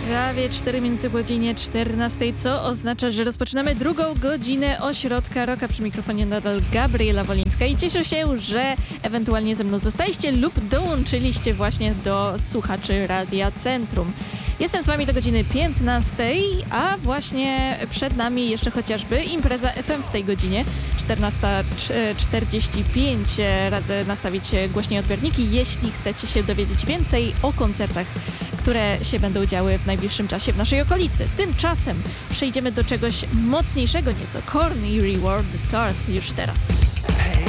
prawie 4 minuty po godzinie 14, co oznacza, że rozpoczynamy drugą godzinę Ośrodka Rocka. Przy mikrofonie nadal Gabriela Wolińska i cieszę się, że ewentualnie ze mną zostaliście lub dołączyliście właśnie do słuchaczy Radia Centrum. Jestem z wami do godziny 15, a właśnie przed nami jeszcze chociażby impreza FM w tej godzinie 14:45. Radzę nastawić głośniej odbiorniki, jeśli chcecie się dowiedzieć więcej o koncertach, które się będą działy w najbliższym czasie w naszej okolicy. Tymczasem przejdziemy do czegoś mocniejszego nieco. Korn i Reward the Scars już teraz.